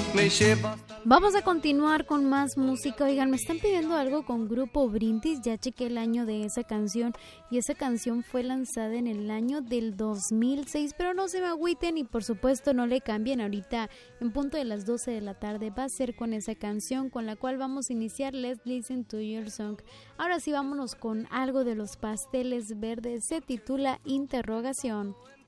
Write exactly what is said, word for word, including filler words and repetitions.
me llevas. Vamos a continuar con más música. Oigan, me están pidiendo algo con Grupo Brindis. Ya chequé el año de esa canción y esa canción fue lanzada en el año del dos mil seis, pero no se me agüiten y por supuesto no le cambien. Ahorita en punto de las doce de la tarde va a ser con esa canción con la cual vamos a iniciar Let's Listen to Your Song. Ahora sí, vámonos con algo de Los Pasteles Verdes. Se titula Interrogación.